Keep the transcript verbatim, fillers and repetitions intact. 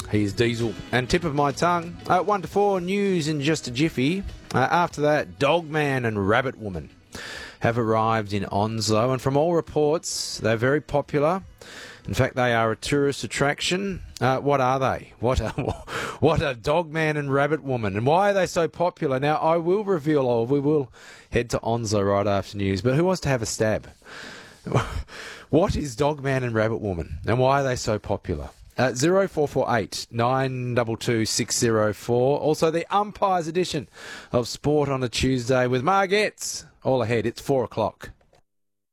He's Diesel. And tip of my tongue, uh, one to four, news in just a jiffy. Uh, after that, Dogman and Rabbit Woman have arrived in Onslow, and from all reports, they're very popular. In fact, they are a tourist attraction. Uh, what are they? What are, what are Dogman and Rabbit Woman? And why are they so popular? Now, I will reveal all. We will head to Onslow right after news. But who wants to have a stab? What is Dogman and Rabbit Woman? And why are they so popular? Uh, zero four four eight nine two two six zero four. Also, the Umpires edition of Sport on a Tuesday with Margetts. All ahead. It's four o'clock.